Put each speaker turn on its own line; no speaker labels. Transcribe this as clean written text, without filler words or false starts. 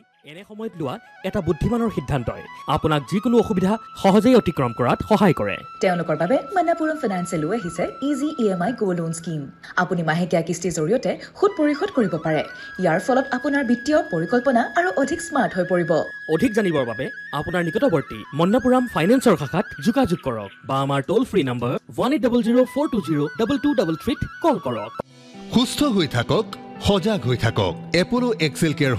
এনে সময়ত লোৱা এটা বুদ্ধিমানৰ সিদ্ধান্তই আপোনাক যিকোনো অসুবিধা সহজেই অতিক্ৰম কৰাত সহায় কৰে।
তেওঁলোকৰ বাবে মন্নাপুৰম ফাইনেন্সে লৈ আহিছে ইজি EMI গো লোন স্কিম। আপুনি মাহেকীয়া কিস্তিৰ জৰিয়তে সুদ পৰিশোধ কৰিব পাৰে। ইয়াৰ ফলত আপোনাৰ বিত্তীয় পৰিকল্পনা আৰু অধিক স্মাৰ্ট হৈ পৰিব।
অধিক জানিবৰ বাবে আপোনাৰ নিকটৱৰ্তী মন্নাপুৰম ফাইনেন্সৰ শাখাত যোগাযোগ কৰক বা আমাৰ টোল ফ্ৰী নম্বৰ 1800-420-2233 কল কৰক।
সুস্থ হৈ থাকক, সজাগ হৈ থাকক। এপলো এক্সেল কেয়াৰ